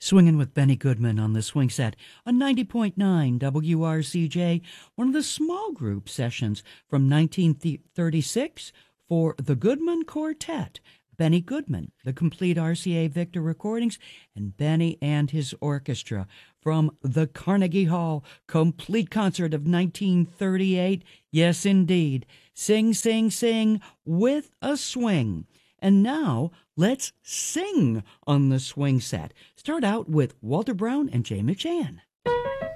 Swinging with Benny Goodman on the swing set on 90.9 WRCJ, one of the small group sessions from 1936 for the Goodman Quartet. Benny Goodman, the complete RCA Victor recordings, and Benny and his orchestra from the Carnegie Hall complete concert of 1938. Yes, indeed. Sing, sing, sing with a swing. And now, let's sing on the swing set. Start out with Walter Brown and Jay McShann.